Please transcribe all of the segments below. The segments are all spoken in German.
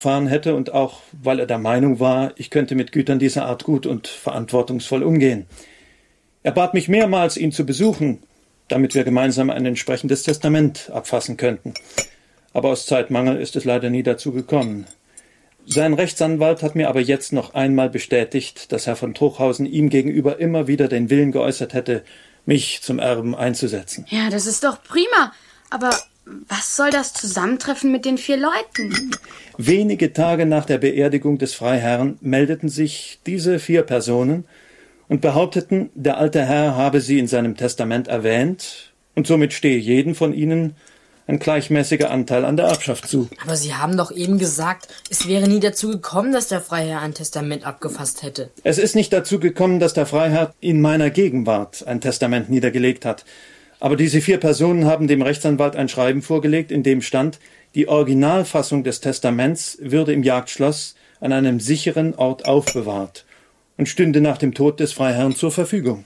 fahren hätte und auch, weil er der Meinung war, ich könnte mit Gütern dieser Art gut und verantwortungsvoll umgehen. Er bat mich mehrmals, ihn zu besuchen, damit wir gemeinsam ein entsprechendes Testament abfassen könnten. Aber aus Zeitmangel ist es leider nie dazu gekommen. Sein Rechtsanwalt hat mir aber jetzt noch einmal bestätigt, dass Herr von Truchhausen ihm gegenüber immer wieder den Willen geäußert hätte, mich zum Erben einzusetzen. Ja, das ist doch prima. Aber was soll das Zusammentreffen mit den 4 Leuten? Wenige Tage nach der Beerdigung des Freiherrn meldeten sich diese 4 Personen und behaupteten, der alte Herr habe sie in seinem Testament erwähnt und somit stehe jedem von ihnen ein gleichmäßiger Anteil an der Erbschaft zu. Aber Sie haben doch eben gesagt, es wäre nie dazu gekommen, dass der Freiherr ein Testament abgefasst hätte. Es ist nicht dazu gekommen, dass der Freiherr in meiner Gegenwart ein Testament niedergelegt hat. Aber diese 4 Personen haben dem Rechtsanwalt ein Schreiben vorgelegt, in dem stand, die Originalfassung des Testaments würde im Jagdschloss an einem sicheren Ort aufbewahrt und stünde nach dem Tod des Freiherrn zur Verfügung.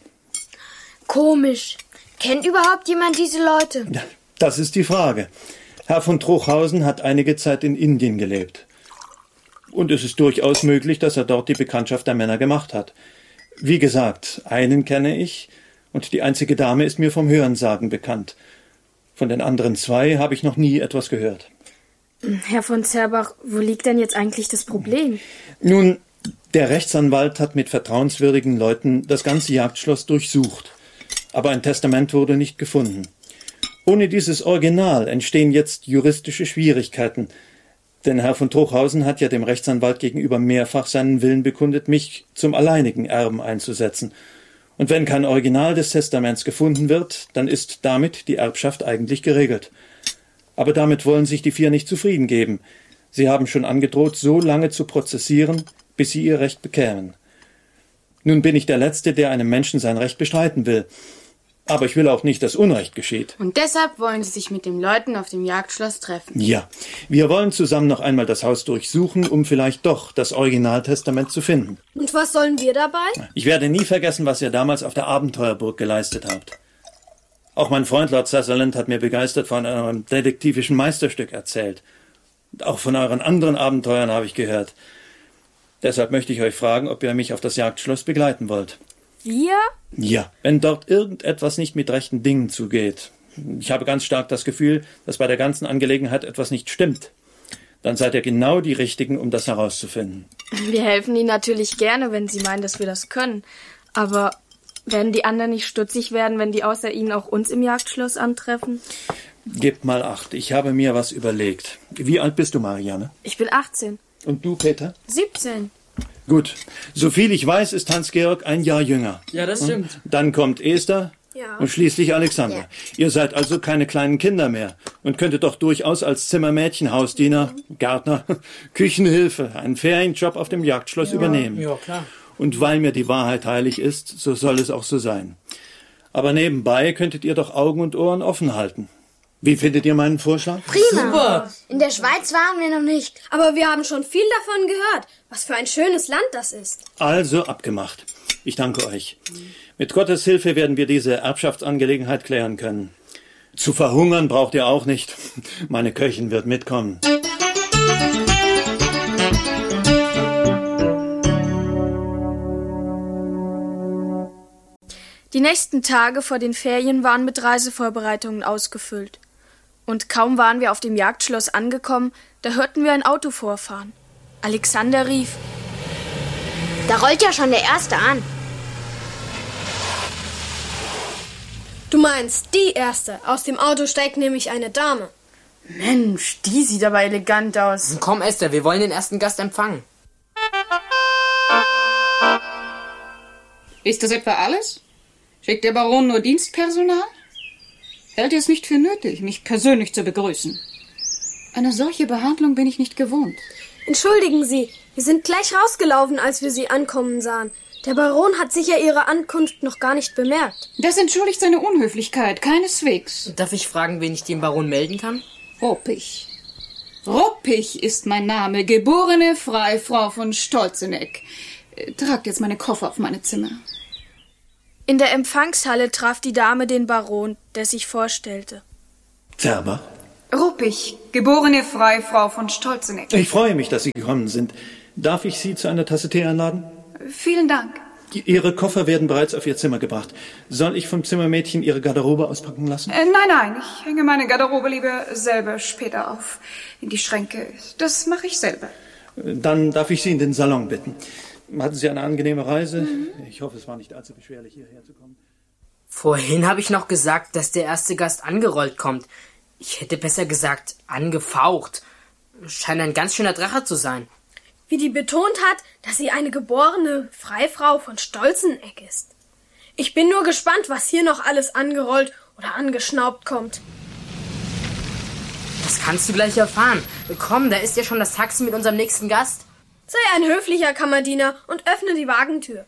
Komisch. Kennt überhaupt jemand diese Leute? Ja, das ist die Frage. Herr von Truchhausen hat einige Zeit in Indien gelebt. Und es ist durchaus möglich, dass er dort die Bekanntschaft der Männer gemacht hat. Wie gesagt, einen kenne ich, und die einzige Dame ist mir vom Hörensagen bekannt. Von den anderen 2 habe ich noch nie etwas gehört. Herr von Zerbach, wo liegt denn jetzt eigentlich das Problem? Nun, der Rechtsanwalt hat mit vertrauenswürdigen Leuten das ganze Jagdschloss durchsucht. Aber ein Testament wurde nicht gefunden. Ohne dieses Original entstehen jetzt juristische Schwierigkeiten. Denn Herr von Truchhausen hat ja dem Rechtsanwalt gegenüber mehrfach seinen Willen bekundet, mich zum alleinigen Erben einzusetzen. Und wenn kein Original des Testaments gefunden wird, dann ist damit die Erbschaft eigentlich geregelt. Aber damit wollen sich die 4 nicht zufrieden geben. Sie haben schon angedroht, so lange zu prozessieren, bis sie ihr Recht bekämen. Nun bin ich der Letzte, der einem Menschen sein Recht bestreiten will. Aber ich will auch nicht, dass Unrecht geschieht. Und deshalb wollen Sie sich mit den Leuten auf dem Jagdschloss treffen? Ja, wir wollen zusammen noch einmal das Haus durchsuchen, um vielleicht doch das Originaltestament zu finden. Und was sollen wir dabei? Ich werde nie vergessen, was ihr damals auf der Abenteuerburg geleistet habt. Auch mein Freund Lord Sutherland hat mir begeistert von eurem detektivischen Meisterstück erzählt. Und auch von euren anderen Abenteuern habe ich gehört. Deshalb möchte ich euch fragen, ob ihr mich auf das Jagdschloss begleiten wollt. Wir? Ja, wenn dort irgendetwas nicht mit rechten Dingen zugeht. Ich habe ganz stark das Gefühl, dass bei der ganzen Angelegenheit etwas nicht stimmt. Dann seid ihr genau die Richtigen, um das herauszufinden. Wir helfen Ihnen natürlich gerne, wenn Sie meinen, dass wir das können. Aber werden die anderen nicht stutzig werden, wenn die außer Ihnen auch uns im Jagdschloss antreffen? Gebt mal Acht, ich habe mir was überlegt. Wie alt bist du, Marianne? Ich bin 18. Und du, Peter? 17. Gut. Soviel ich weiß, ist Hans-Georg ein Jahr jünger. Ja, das stimmt. Dann kommt Esther Ja. und schließlich Alexander. Ja. Ihr seid also keine kleinen Kinder mehr und könntet doch durchaus als Zimmermädchen, Hausdiener, Gärtner, Küchenhilfe einen Ferienjob auf dem Jagdschloss übernehmen. Ja, klar. Und weil mir die Wahrheit heilig ist, so soll es auch so sein. Aber nebenbei könntet ihr doch Augen und Ohren offen halten. Wie findet ihr meinen Vorschlag? Prima. Super. In der Schweiz waren wir noch nicht. Aber wir haben schon viel davon gehört. Was für ein schönes Land das ist. Also abgemacht. Ich danke euch. Mit Gottes Hilfe werden wir diese Erbschaftsangelegenheit klären können. Zu verhungern braucht ihr auch nicht. Meine Köchin wird mitkommen. Die nächsten Tage vor den Ferien waren mit Reisevorbereitungen ausgefüllt. Und kaum waren wir auf dem Jagdschloss angekommen, da hörten wir ein Auto vorfahren. Alexander rief: Da rollt ja schon der Erste an. Du meinst die Erste. Aus dem Auto steigt nämlich eine Dame. Mensch, die sieht aber elegant aus. Komm, Esther, wir wollen den ersten Gast empfangen. Ist das etwa alles? Schickt der Baron nur Dienstpersonal? Hält ihr es nicht für nötig, mich persönlich zu begrüßen? Eine solche Behandlung bin ich nicht gewohnt. Entschuldigen Sie, wir sind gleich rausgelaufen, als wir Sie ankommen sahen. Der Baron hat sicher Ihre Ankunft noch gar nicht bemerkt. Das entschuldigt seine Unhöflichkeit, keineswegs. Darf ich fragen, wen ich dem Baron melden kann? Ruppig. Ruppig ist mein Name, geborene Freifrau von Stolzeneck. Tragt jetzt meine Koffer auf meine Zimmer. In der Empfangshalle traf die Dame den Baron, der sich vorstellte. Zerbach? Ruppig, geborene Freifrau von Stolzeneck. Ich freue mich, dass Sie gekommen sind. Darf ich Sie zu einer Tasse Tee einladen? Vielen Dank. Ihre Koffer werden bereits auf Ihr Zimmer gebracht. Soll ich vom Zimmermädchen Ihre Garderobe auspacken lassen? Nein, ich hänge meine Garderobe lieber selber später auf. In die Schränke. Das mache ich selber. Dann darf ich Sie in den Salon bitten. Hatten Sie eine angenehme Reise? Ich hoffe, es war nicht allzu beschwerlich, hierher zu kommen. Vorhin habe ich noch gesagt, dass der erste Gast angerollt kommt. Ich hätte besser gesagt, angefaucht. Scheint ein ganz schöner Drache zu sein. Wie die betont hat, dass sie eine geborene Freifrau von Stolzeneck ist. Ich bin nur gespannt, was hier noch alles angerollt oder angeschnaubt kommt. Das kannst du gleich erfahren. Komm, da ist ja schon das Taxi mit unserem nächsten Gast. Sei ein höflicher Kammerdiener und öffne die Wagentür.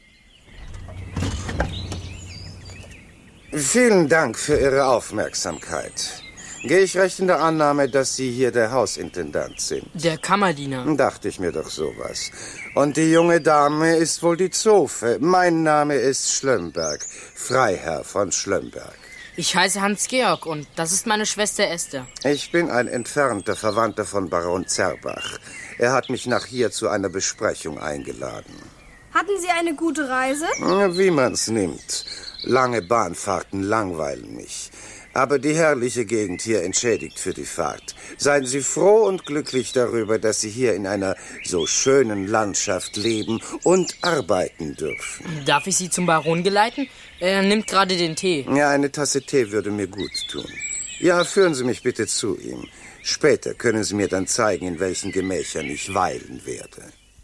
Vielen Dank für Ihre Aufmerksamkeit. Gehe ich recht in der Annahme, dass Sie hier der Hausintendant sind? Der Kammerdiener. Dachte ich mir doch sowas. Und die junge Dame ist wohl die Zofe. Mein Name ist Schlömberg, Freiherr von Schlömberg. Ich heiße Hans-Georg und das ist meine Schwester Esther. Ich bin ein entfernter Verwandter von Baron Zerbach. Er hat mich nach hier zu einer Besprechung eingeladen. Hatten Sie eine gute Reise? Wie man's nimmt. Lange Bahnfahrten langweilen mich. Aber die herrliche Gegend hier entschädigt für die Fahrt. Seien Sie froh und glücklich darüber, dass Sie hier in einer so schönen Landschaft leben und arbeiten dürfen. Darf ich Sie zum Baron geleiten? Er nimmt gerade den Tee. Ja, eine Tasse Tee würde mir gut tun. Ja, führen Sie mich bitte zu ihm. Später können Sie mir dann zeigen, in welchen Gemächern ich weilen werde.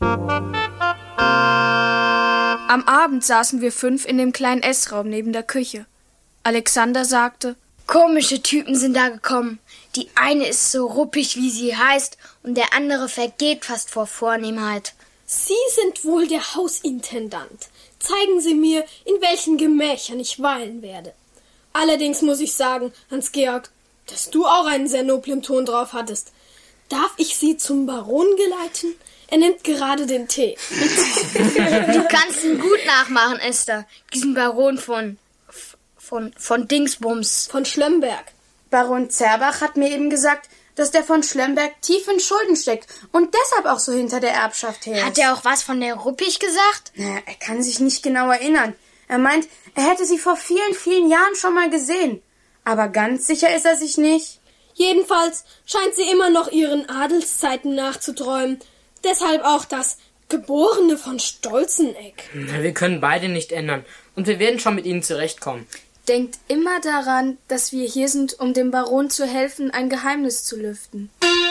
Am Abend saßen wir 5 in dem kleinen Essraum neben der Küche. Alexander sagte: Komische Typen sind da gekommen. Die eine ist so ruppig, wie sie heißt, und der andere vergeht fast vor Vornehmheit. Sie sind wohl der Hausintendant. Zeigen Sie mir, in welchen Gemächern ich weilen werde. Allerdings muss ich sagen, Hans-Georg, dass du auch einen sehr noblen Ton drauf hattest. Darf ich Sie zum Baron geleiten? Er nimmt gerade den Tee. Du kannst ihn gut nachmachen, Esther. Diesen Baron von Dingsbums. Von Schlömberg. Baron Zerbach hat mir eben gesagt, dass der von Schlömberg tief in Schulden steckt und deshalb auch so hinter der Erbschaft her ist. Hat er auch was von der Ruppig gesagt? Na, er kann sich nicht genau erinnern. Er meint, er hätte sie vor vielen, vielen Jahren schon mal gesehen. Aber ganz sicher ist er sich nicht. Jedenfalls scheint sie immer noch ihren Adelszeiten nachzuträumen. Deshalb auch das Geborene von Stolzeneck. Wir können beide nicht ändern und wir werden schon mit ihnen zurechtkommen. Denkt immer daran, dass wir hier sind, um dem Baron zu helfen, ein Geheimnis zu lüften.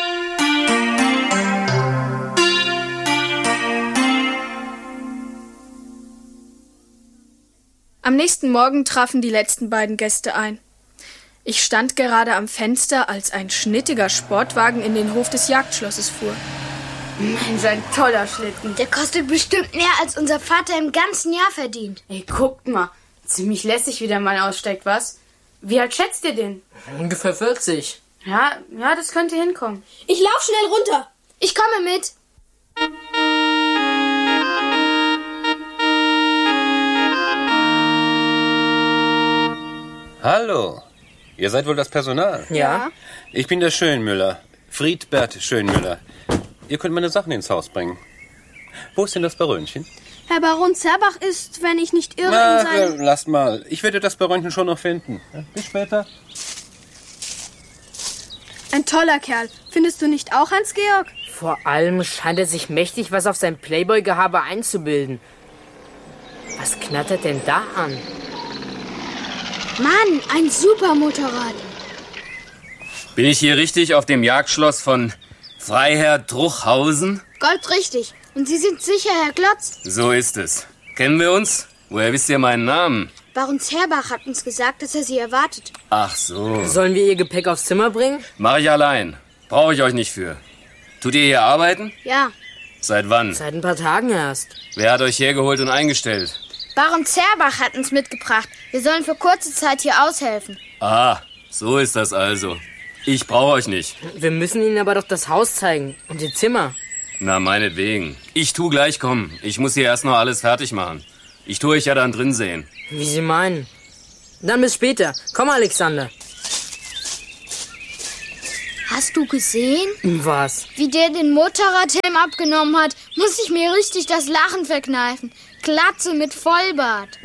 Am nächsten Morgen trafen die letzten beiden Gäste ein. Ich stand gerade am Fenster, als ein schnittiger Sportwagen in den Hof des Jagdschlosses fuhr. Mensch, ein toller Schlitten. Der kostet bestimmt mehr, als unser Vater im ganzen Jahr verdient. Ey, guckt mal. Ziemlich lässig, wie der Mann aussteigt, was? Wie alt schätzt ihr den? Ungefähr 40. Ja, das könnte hinkommen. Ich lauf schnell runter. Ich komme mit. Hallo, ihr seid wohl das Personal? Ja. Ich bin der Schönmüller, Friedbert Schönmüller. Ihr könnt meine Sachen ins Haus bringen. Wo ist denn das Barönchen? Herr Baron Zerbach ist, wenn ich nicht irre, Ach, lasst mal. Ich werde das Barönchen schon noch finden. Ja, bis später. Ein toller Kerl. Findest du nicht auch, Hans-Georg? Vor allem scheint er sich mächtig was auf sein Playboy-Gehabe einzubilden. Was knattert denn da an? Mann, ein super Motorrad. Bin ich hier richtig auf dem Jagdschloss von Freiherr Druchhausen? Goldrichtig. Und Sie sind sicher Herr Glotz? So ist es. Kennen wir uns? Woher wisst ihr meinen Namen? Baron Zerbach hat uns gesagt, dass er Sie erwartet. Ach so. Sollen wir ihr Gepäck aufs Zimmer bringen? Mach ich allein. Brauche ich euch nicht für. Tut ihr hier arbeiten? Ja. Seit wann? Seit ein paar Tagen erst. Wer hat euch hergeholt und eingestellt? Baron Zerbach hat uns mitgebracht. Wir sollen für kurze Zeit hier aushelfen. Ah, so ist das also. Ich brauche euch nicht. Wir müssen ihnen aber doch das Haus zeigen und ihr Zimmer. Na, meinetwegen. Ich tu gleich kommen. Ich muss hier erst noch alles fertig machen. Ich tue euch ja dann drin sehen. Wie Sie meinen. Dann bis später. Komm, Alexander. Hast du gesehen? Was? Wie der den Motorradhelm abgenommen hat, muss ich mir richtig das Lachen verkneifen. Glatze mit Vollbart.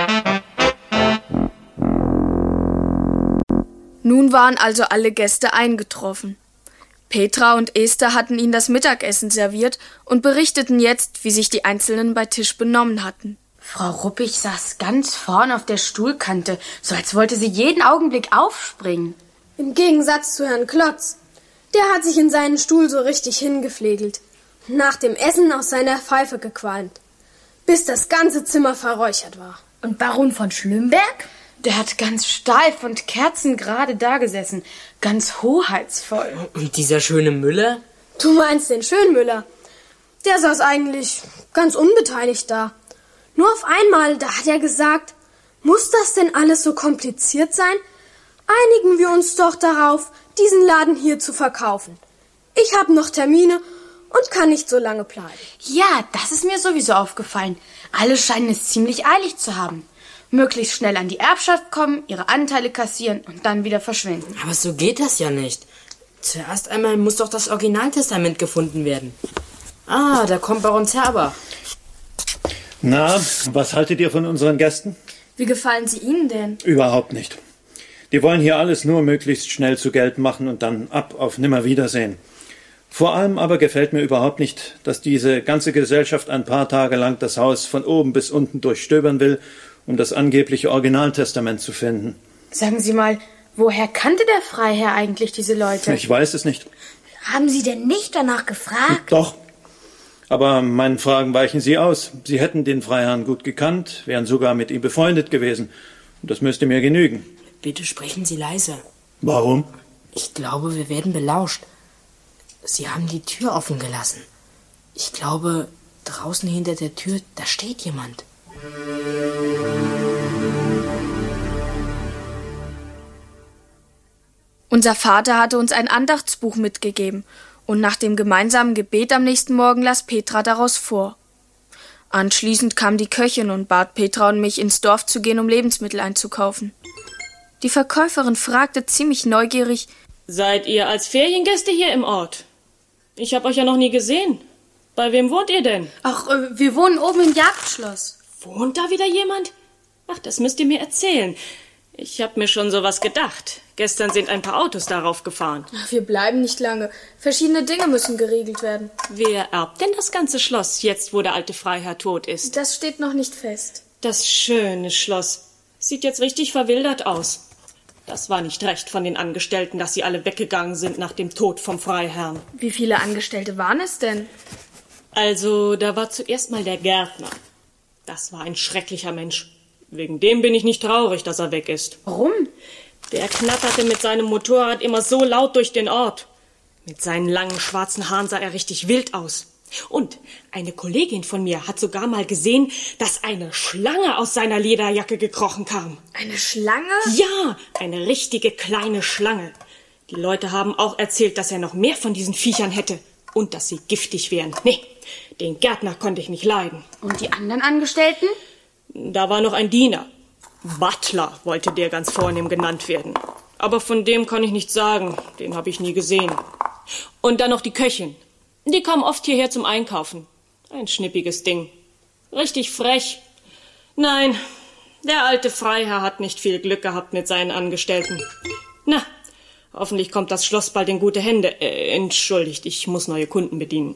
Nun waren also alle Gäste eingetroffen. Petra und Esther hatten ihnen das Mittagessen serviert und berichteten jetzt, wie sich die Einzelnen bei Tisch benommen hatten. Frau Ruppig saß ganz vorn auf der Stuhlkante, so als wollte sie jeden Augenblick aufspringen. Im Gegensatz zu Herrn Klotz. Der hat sich in seinen Stuhl so richtig hingepflegelt. Nach dem Essen aus seiner Pfeife gequalmt. Bis das ganze Zimmer verräuchert war. Und Baron von Schlümberg? Der hat ganz steif und kerzengerade dagesessen. Ganz hoheitsvoll. Und dieser schöne Müller? Du meinst den Schönmüller? Der saß eigentlich ganz unbeteiligt da. Nur auf einmal, da hat er gesagt, muss das denn alles so kompliziert sein? Einigen wir uns doch darauf, diesen Laden hier zu verkaufen. Ich habe noch Termine und kann nicht so lange bleiben. Ja, das ist mir sowieso aufgefallen. Alle scheinen es ziemlich eilig zu haben. Möglichst schnell an die Erbschaft kommen, ihre Anteile kassieren und dann wieder verschwinden. Aber so geht das ja nicht. Zuerst einmal muss doch das Originaltestament gefunden werden. Ah, da kommt Baron Zerber. Na, was haltet ihr von unseren Gästen? Wie gefallen sie Ihnen denn? Überhaupt nicht. Die wollen hier alles nur möglichst schnell zu Geld machen und dann ab auf Nimmerwiedersehen. Vor allem aber gefällt mir überhaupt nicht, dass diese ganze Gesellschaft ein paar Tage lang das Haus von oben bis unten durchstöbern will, um das angebliche Originaltestament zu finden. Sagen Sie mal, woher kannte der Freiherr eigentlich diese Leute? Ich weiß es nicht. Haben Sie denn nicht danach gefragt? Doch. Aber meinen Fragen weichen Sie aus. Sie hätten den Freiherrn gut gekannt, wären sogar mit ihm befreundet gewesen. Und das müsste mir genügen. Bitte sprechen Sie leise. Warum? Ich glaube, wir werden belauscht. Sie haben die Tür offen gelassen. Ich glaube, draußen hinter der Tür, da steht jemand. Unser Vater hatte uns ein Andachtsbuch mitgegeben und nach dem gemeinsamen Gebet am nächsten Morgen las Petra daraus vor. Anschließend kam die Köchin und bat Petra und mich, ins Dorf zu gehen, um Lebensmittel einzukaufen. Die Verkäuferin fragte ziemlich neugierig: Seid ihr als Feriengäste hier im Ort? Ich habe euch ja noch nie gesehen. Bei wem wohnt ihr denn? Ach, wir wohnen oben im Jagdschloss. Wohnt da wieder jemand? Ach, das müsst ihr mir erzählen. Ich habe mir schon sowas gedacht. Gestern sind ein paar Autos darauf gefahren. Wir bleiben nicht lange. Verschiedene Dinge müssen geregelt werden. Wer erbt denn das ganze Schloss, jetzt wo der alte Freiherr tot ist? Das steht noch nicht fest. Das schöne Schloss. Sieht jetzt richtig verwildert aus. Das war nicht recht von den Angestellten, dass sie alle weggegangen sind nach dem Tod vom Freiherrn. Wie viele Angestellte waren es denn? Also, da war zuerst mal der Gärtner. Das war ein schrecklicher Mensch. Wegen dem bin ich nicht traurig, dass er weg ist. Warum? Der knatterte mit seinem Motorrad immer so laut durch den Ort. Mit seinen langen schwarzen Haaren sah er richtig wild aus. Und eine Kollegin von mir hat sogar mal gesehen, dass eine Schlange aus seiner Lederjacke gekrochen kam. Eine Schlange? Ja, eine richtige kleine Schlange. Die Leute haben auch erzählt, dass er noch mehr von diesen Viechern hätte. Und dass sie giftig wären. Nee, den Gärtner konnte ich nicht leiden. Und die anderen Angestellten? Da war noch ein Diener. Butler wollte der ganz vornehm genannt werden. Aber von dem kann ich nichts sagen. Den habe ich nie gesehen. Und dann noch die Köchin. Die kommen oft hierher zum Einkaufen. Ein schnippiges Ding. Richtig frech. Nein, der alte Freiherr hat nicht viel Glück gehabt mit seinen Angestellten. Na, hoffentlich kommt das Schloss bald in gute Hände. Entschuldigt, ich muss neue Kunden bedienen.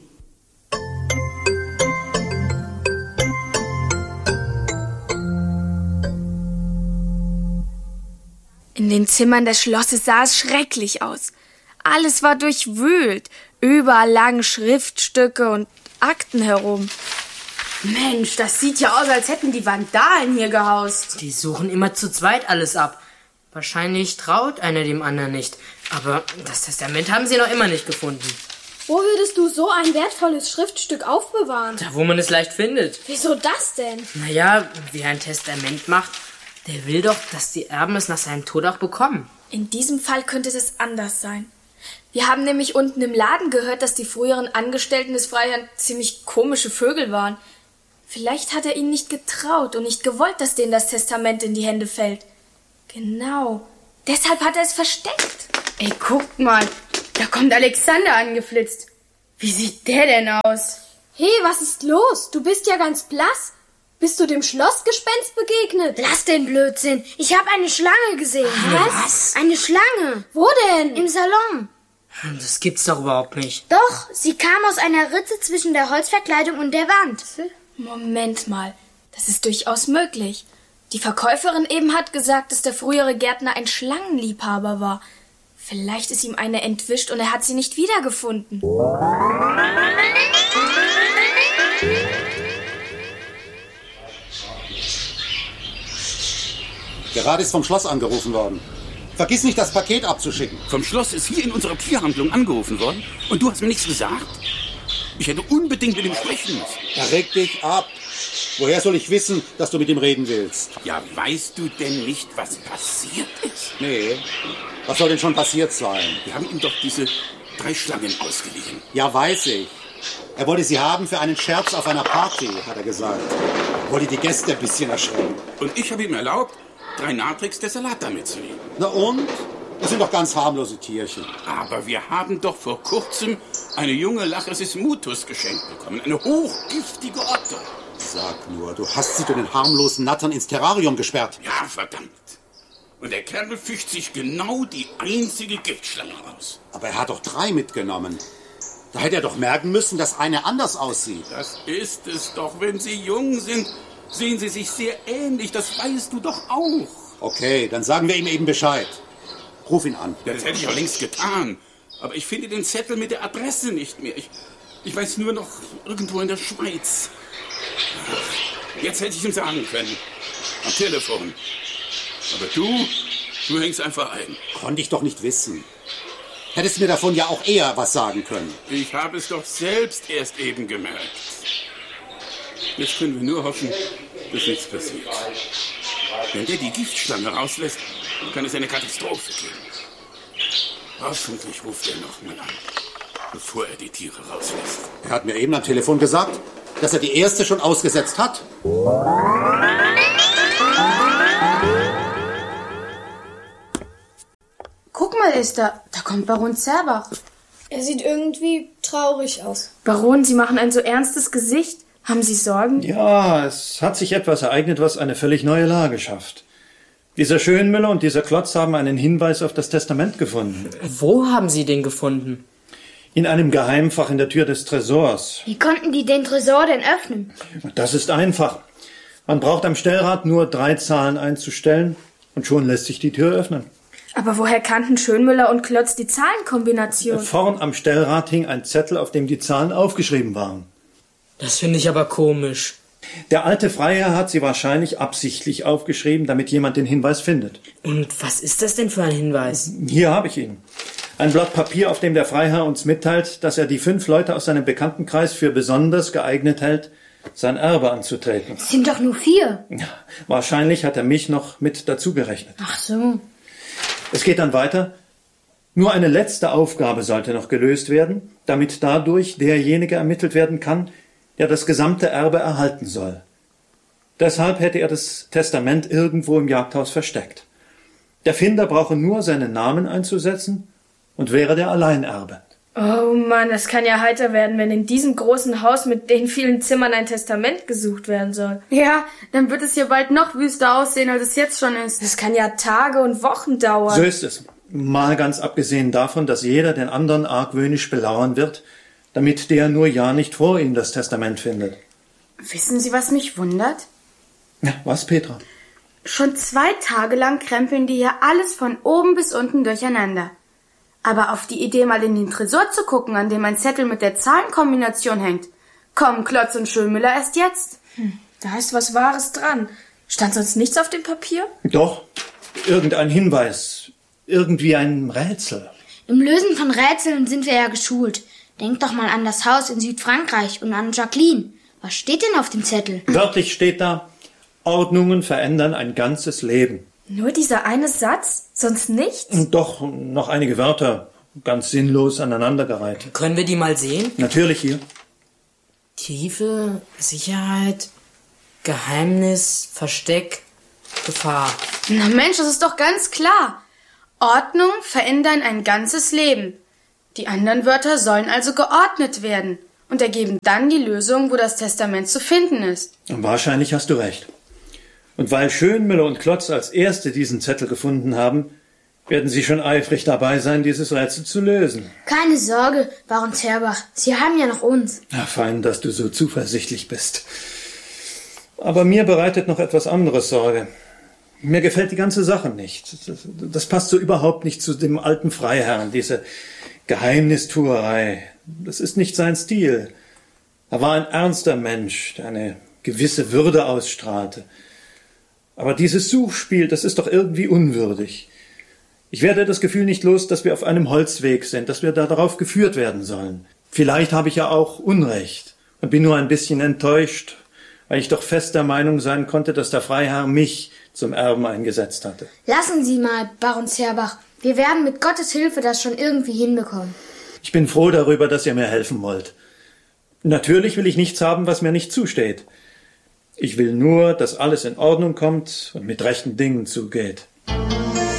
In den Zimmern des Schlosses sah es schrecklich aus. Alles war durchwühlt. Überall lagen Schriftstücke und Akten herum. Mensch, das sieht ja aus, als hätten die Vandalen hier gehaust. Die suchen immer zu zweit alles ab. Wahrscheinlich traut einer dem anderen nicht. Aber das Testament haben sie noch immer nicht gefunden. Wo würdest du so ein wertvolles Schriftstück aufbewahren? Da, wo man es leicht findet. Wieso das denn? Naja, wer ein Testament macht, der will doch, dass die Erben es nach seinem Tod auch bekommen. In diesem Fall könnte es anders sein. Wir haben nämlich unten im Laden gehört, dass die früheren Angestellten des Freiherrn ziemlich komische Vögel waren. Vielleicht hat er ihnen nicht getraut und nicht gewollt, dass denen das Testament in die Hände fällt. Genau. Deshalb hat er es versteckt. Ey, guckt mal. Da kommt Alexander angeflitzt. Wie sieht der denn aus? Hey, was ist los? Du bist ja ganz blass. Bist du dem Schlossgespenst begegnet? Lass den Blödsinn. Ich habe eine Schlange gesehen. Was? Eine Schlange. Wo denn? Im Salon. Das gibt's doch überhaupt nicht. Doch, sie kam aus einer Ritze zwischen der Holzverkleidung und der Wand. Moment mal, das ist durchaus möglich. Die Verkäuferin eben hat gesagt, dass der frühere Gärtner ein Schlangenliebhaber war. Vielleicht ist ihm eine entwischt und er hat sie nicht wiedergefunden. Gerade ist vom Schloss angerufen worden. Vergiss nicht, das Paket abzuschicken. Vom Schloss ist hier in unserer Tierhandlung angerufen worden und du hast mir nichts gesagt? Ich hätte unbedingt mit ihm sprechen müssen. Ja, reg dich ab. Woher soll ich wissen, dass du mit ihm reden willst? Ja, weißt du denn nicht, was passiert ist? Nee. Was soll denn schon passiert sein? Wir haben ihm doch diese 3 Schlangen ausgeliehen. Ja, weiß ich. Er wollte sie haben für einen Scherz auf einer Party, hat er gesagt. Er wollte die Gäste ein bisschen erschrecken. Und ich habe ihm erlaubt, 3 Natrix der Salata mitzunehmen. Na und? Das sind doch ganz harmlose Tierchen. Aber wir haben doch vor kurzem eine junge Lachrysis mutus geschenkt bekommen. Eine hochgiftige Otter. Sag nur, du hast sie durch den harmlosen Nattern ins Terrarium gesperrt. Ja, verdammt. Und der Kerl fischt sich genau die einzige Giftschlange raus. Aber er hat doch 3 mitgenommen. Da hätte er doch merken müssen, dass eine anders aussieht. Das ist es doch. Wenn sie jung sind, sehen sie sich sehr ähnlich. Das weißt du doch auch. Okay, dann sagen wir ihm eben Bescheid. Ruf ihn an. Ja, das hätte ich auch längst getan. Aber ich finde den Zettel mit der Adresse nicht mehr. Ich weiß nur noch irgendwo in der Schweiz. Jetzt hätte ich ihm sagen können. Am Telefon. Aber du hängst einfach ein. Konnte ich doch nicht wissen. Hättest du mir davon ja auch eher was sagen können. Ich habe es doch selbst erst eben gemerkt. Jetzt können wir nur hoffen, dass nichts passiert. Wenn der die Giftschlange rauslässt, kann es eine Katastrophe geben. Hoffentlich ruft er noch mal an, bevor er die Tiere rauslässt. Er hat mir eben am Telefon gesagt, dass er die erste schon ausgesetzt hat. Guck mal, Esther, da kommt Baron Zerbach. Er sieht irgendwie traurig aus. Baron, Sie machen ein so ernstes Gesicht. Haben Sie Sorgen? Ja, es hat sich etwas ereignet, was eine völlig neue Lage schafft. Dieser Schönmüller und dieser Klotz haben einen Hinweis auf das Testament gefunden. Wo haben Sie den gefunden? In einem Geheimfach in der Tür des Tresors. Wie konnten die den Tresor denn öffnen? Das ist einfach. Man braucht am Stellrad nur 3 Zahlen einzustellen und schon lässt sich die Tür öffnen. Aber woher kannten Schönmüller und Klotz die Zahlenkombination? Vorn am Stellrad hing ein Zettel, auf dem die Zahlen aufgeschrieben waren. Das finde ich aber komisch. Der alte Freiherr hat sie wahrscheinlich absichtlich aufgeschrieben, damit jemand den Hinweis findet. Und was ist das denn für ein Hinweis? Hier habe ich ihn. Ein Blatt Papier, auf dem der Freiherr uns mitteilt, dass er die 5 Leute aus seinem Bekanntenkreis für besonders geeignet hält, sein Erbe anzutreten. Es sind doch nur 4. Wahrscheinlich hat er mich noch mit dazu gerechnet. Ach so. Es geht dann weiter. Nur eine letzte Aufgabe sollte noch gelöst werden, damit dadurch derjenige ermittelt werden kann, der das gesamte Erbe erhalten soll. Deshalb hätte er das Testament irgendwo im Jagdhaus versteckt. Der Finder brauche nur seinen Namen einzusetzen und wäre der Alleinerbe. Oh Mann, das kann ja heiter werden, wenn in diesem großen Haus mit den vielen Zimmern ein Testament gesucht werden soll. Ja, dann wird es hier bald noch wüster aussehen, als es jetzt schon ist. Das kann ja Tage und Wochen dauern. So ist es. Mal ganz abgesehen davon, dass jeder den anderen argwöhnisch belauern wird, damit der nur ja nicht vor ihm das Testament findet. Wissen Sie, was mich wundert? Ja, was, Petra? Schon 2 Tage lang krempeln die hier alles von oben bis unten durcheinander. Aber auf die Idee, mal in den Tresor zu gucken, an dem ein Zettel mit der Zahlenkombination hängt, kommen Klotz und Schönmüller erst jetzt. Da ist was Wahres dran. Stand sonst nichts auf dem Papier? Doch, irgendein Hinweis, irgendwie ein Rätsel. Im Lösen von Rätseln sind wir ja geschult. Denk doch mal an das Haus in Südfrankreich und an Jacqueline. Was steht denn auf dem Zettel? Wörtlich steht da, Ordnungen verändern ein ganzes Leben. Nur dieser eine Satz? Sonst nichts? Doch, noch einige Wörter, ganz sinnlos aneinandergereiht. Können wir die mal sehen? Natürlich hier. Tiefe, Sicherheit, Geheimnis, Versteck, Gefahr. Na Mensch, das ist doch ganz klar. Ordnung verändern ein ganzes Leben. Die anderen Wörter sollen also geordnet werden und ergeben dann die Lösung, wo das Testament zu finden ist. Wahrscheinlich hast du recht. Und weil Schönmüller und Klotz als Erste diesen Zettel gefunden haben, werden sie schon eifrig dabei sein, dieses Rätsel zu lösen. Keine Sorge, Baron Zerbach, Sie haben ja noch uns. Ach, fein, dass du so zuversichtlich bist. Aber mir bereitet noch etwas anderes Sorge. Mir gefällt die ganze Sache nicht. Das passt so überhaupt nicht zu dem alten Freiherrn, diese Geheimnistuerei. Das ist nicht sein Stil. Er war ein ernster Mensch, der eine gewisse Würde ausstrahlte. Aber dieses Suchspiel, das ist doch irgendwie unwürdig. Ich werde das Gefühl nicht los, dass wir auf einem Holzweg sind, dass wir da darauf geführt werden sollen. Vielleicht habe ich ja auch Unrecht und bin nur ein bisschen enttäuscht, weil ich doch fest der Meinung sein konnte, dass der Freiherr mich zum Erben eingesetzt hatte. Lassen Sie mal, Baron Zerbach. Wir werden mit Gottes Hilfe das schon irgendwie hinbekommen. Ich bin froh darüber, dass ihr mir helfen wollt. Natürlich will ich nichts haben, was mir nicht zusteht. Ich will nur, dass alles in Ordnung kommt und mit rechten Dingen zugeht.